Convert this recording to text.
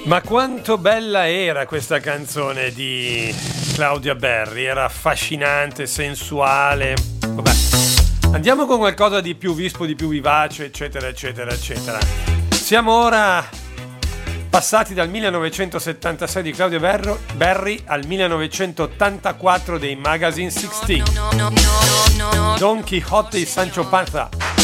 Ma quanto bella era questa canzone di Claudia Berri, era affascinante, sensuale. Vabbè, andiamo con qualcosa di più vispo, di più vivace, eccetera, eccetera, eccetera. Siamo ora passati dal 1976 di Claudia Berri al 1984 dei Magazine 16. Don Quixote e Sancho Panza.